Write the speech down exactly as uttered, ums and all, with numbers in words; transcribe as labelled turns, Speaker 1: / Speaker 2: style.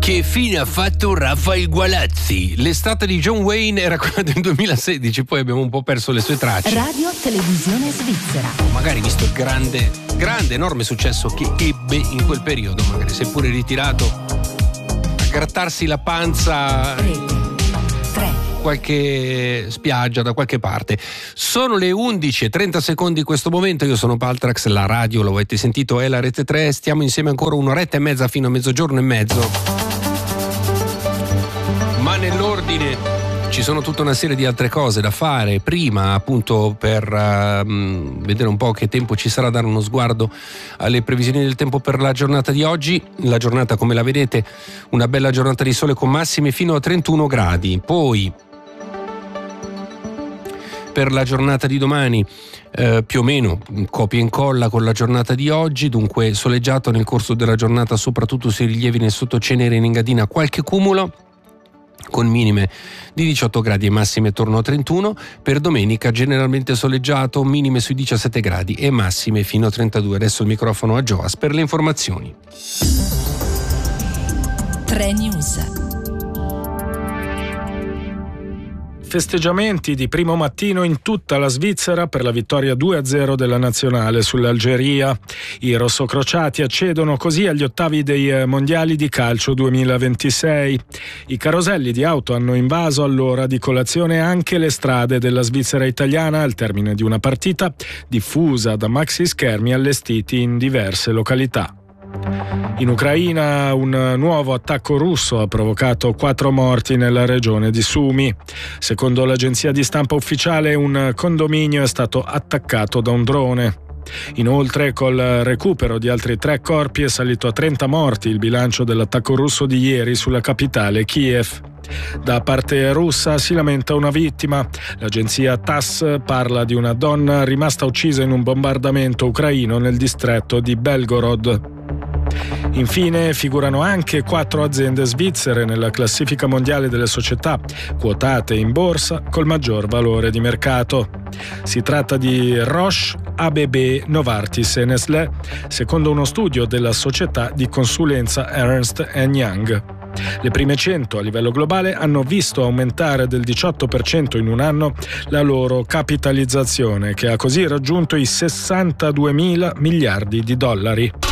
Speaker 1: Che fine ha fatto Rafael Gualazzi? L'estate di John Wayne era quella del duemilasedici, poi abbiamo un po' perso le sue tracce.
Speaker 2: Radio Televisione Svizzera.
Speaker 1: Magari visto il grande, grande, enorme successo che ebbe in quel periodo, magari seppure ritirato, a grattarsi la panza qualche spiaggia da qualche parte. Sono le undici e trenta secondi in questo momento. Io sono Paltrax, la radio, lo avete sentito, è la Rete tre. Stiamo insieme ancora un'oretta e mezza fino a mezzogiorno e mezzo. Ma nell'ordine ci sono tutta una serie di altre cose da fare. Prima, appunto, per uh, vedere un po' che tempo ci sarà, dare uno sguardo alle previsioni del tempo per la giornata di oggi. La giornata, come la vedete, una bella giornata di sole con massime fino a trentuno gradi. Poi per la giornata di domani eh, più o meno copia e incolla con la giornata di oggi, dunque soleggiato nel corso della giornata, soprattutto sui rilievi nel sottocenere in Engadina qualche cumulo, con minime di diciotto gradi e massime attorno a trentuno. Per domenica generalmente soleggiato, minime sui diciassette gradi e massime fino a trentadue. Adesso il microfono a Joas per le informazioni.
Speaker 2: tre News.
Speaker 3: Festeggiamenti di primo mattino in tutta la Svizzera per la vittoria due a zero della nazionale sull'Algeria. I rossocrociati accedono così agli ottavi dei mondiali di calcio duemilaventisei. I caroselli di auto hanno invaso all'ora di colazione anche le strade della Svizzera italiana al termine di una partita diffusa da maxi schermi allestiti in diverse località. In Ucraina un nuovo attacco russo ha provocato quattro morti nella regione di Sumy. Secondo l'agenzia di stampa ufficiale, un condominio è stato attaccato da un drone. Inoltre, col recupero di altri tre corpi, è salito a trenta morti il bilancio dell'attacco russo di ieri sulla capitale Kiev. Da parte russa si lamenta una vittima. L'agenzia T A S S parla di una donna rimasta uccisa in un bombardamento ucraino nel distretto di Belgorod. Infine figurano anche quattro aziende svizzere nella classifica mondiale delle società quotate in borsa col maggior valore di mercato. Si tratta di Roche, A B B, Novartis e Nestlé, secondo uno studio della società di consulenza Ernst and Young. Le prime cento a livello globale hanno visto aumentare del diciotto per cento in un anno la loro capitalizzazione, che ha così raggiunto i sessantaduemila miliardi di dollari.